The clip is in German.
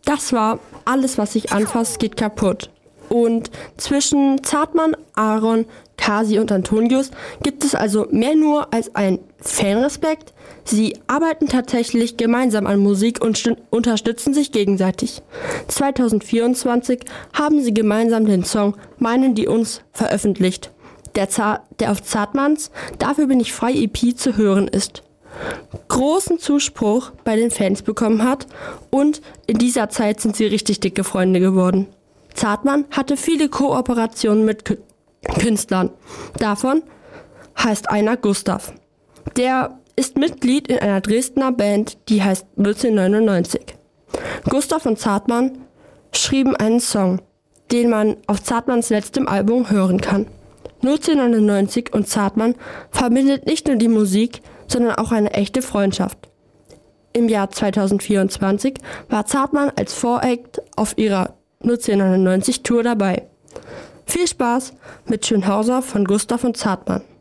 Das war Alles, was sich anfasst, geht kaputt. Und zwischen Zartmann, Aaron, Kasi und Antonius gibt es also mehr nur als ein Fanrespekt. Sie arbeiten tatsächlich gemeinsam an Musik und unterstützen sich gegenseitig. 2024 haben sie gemeinsam den Song Meinen die uns veröffentlicht, der auf Zartmanns Dafür bin ich frei EP zu hören ist. Großen Zuspruch bei den Fans bekommen hat und in dieser Zeit sind sie richtig dicke Freunde geworden. Zartmann hatte viele Kooperationen mit Künstlern. Davon heißt einer Gustav. Der ist Mitglied in einer Dresdner Band, die heißt 1999. Gustav und Zartmann schrieben einen Song, den man auf Zartmanns letztem Album hören kann. 1999 und Zartmann verbindet nicht nur die Musik, sondern auch eine echte Freundschaft. Im Jahr 2024 war Zartmann als Voract auf ihrer 1999 Tour dabei. Viel Spaß mit Schönhauser von Gustav und Zartmann.